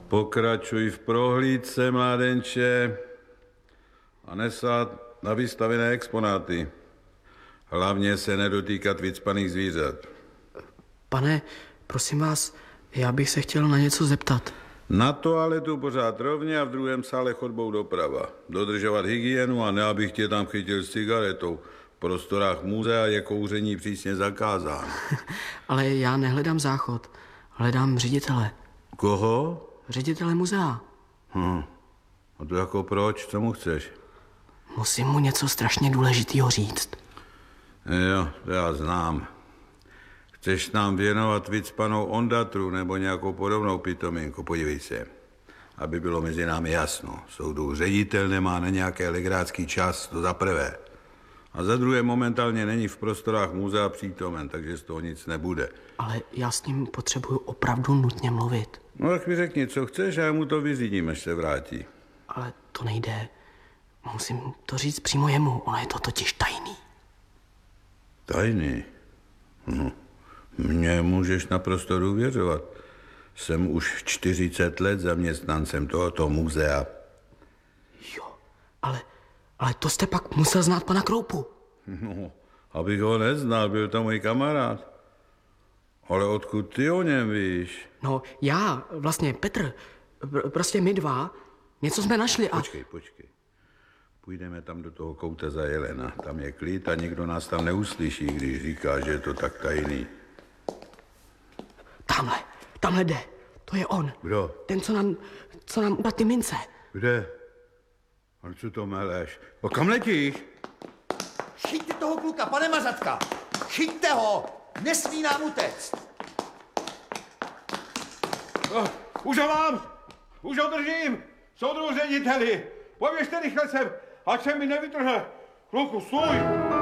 Pokračuj v prohlídce, mládenče, a nesát na vystavené exponáty. Hlavně se nedotýkat vycpaných zvířat. Pane, prosím vás, já bych se chtěl na něco zeptat. Na toaletu pořád rovně a v druhém sále chodbou doprava. Dodržovat hygienu a ne, abych tě tam chytil s cigaretou. V prostorách muzea je kouření přísně zakázáno. Ale já nehledám záchod, hledám ředitele. Koho? Ředitele muzea. A to jako proč? Co mu chceš? Musím mu něco strašně důležitého říct. Jo, to já znám. Chceš nám věnovat vycpanou ondatru nebo nějakou podobnou pitominku? Podívej se, aby bylo mezi námi jasno. Soudu ředitel nemá na nějaké legrácký čas, to za prvé. A za druhé momentálně není v prostorách muzea přítomen, takže z toho nic nebude. Ale já s ním potřebuju opravdu nutně mluvit. No tak mi řekni, co chceš a já mu to vyřídím, až se vrátí. Ale to nejde. Musím to říct přímo jemu, ono je to totiž tajný. Tajný? Mně můžeš naprosto důvěřovat. Jsem už 40 let zaměstnancem tohoto muzea. Jo, ale to jste pak musel znát pana Kroupu. No, abych ho neznal, byl to můj kamarád. Ale odkud ty o něm víš? No, já, vlastně Petr, prostě my dva, něco jsme našli a... Počkej. Půjdeme tam do toho kouta za Jelena. Tam je klid a nikdo nás tam neuslyší, když říká, že je to tak tajný. Tamhle jde. To je on. Kdo? Ten, co nám ukradl ty mince. Kde? Ale co to meleš? O kam letíš? Chyťte toho kluka, pane Mazatka! Chyťte ho! Nesmí nám utéct! Už ho mám! Už ho držím! Soudruhu řediteli! Poběžte rychle sem, ať se mi nevytrhne! Kluku, stůj!